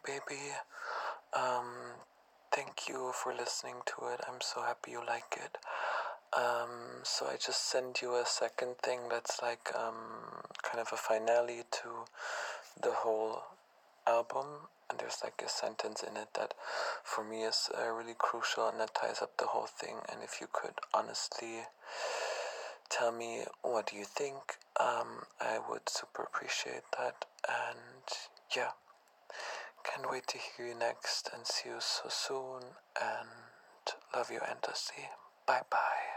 baby. Thank you for listening to it. I'm so happy you like it. So I just sent you a second thing that's like kind of a finale to the whole album, and there's like a sentence in it that for me is really crucial and that ties up the whole thing. And if you could honestly tell me what do you think, I would super appreciate that. And yeah, can't wait to hear you next and see you so soon, and love you endlessly. Bye bye.